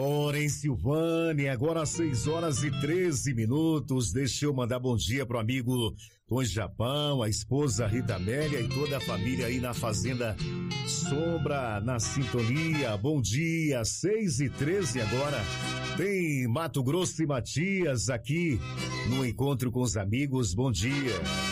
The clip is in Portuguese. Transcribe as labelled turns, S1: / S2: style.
S1: Ora, em Silvânia, agora às 6h13. Deixa eu mandar bom dia pro amigo Tom Japão, a esposa Rita Amélia e toda a família aí na Fazenda Sombra, na sintonia. Bom dia, 6h13 agora. Tem Mato Grosso e Matias aqui no Encontro com os Amigos. Bom dia.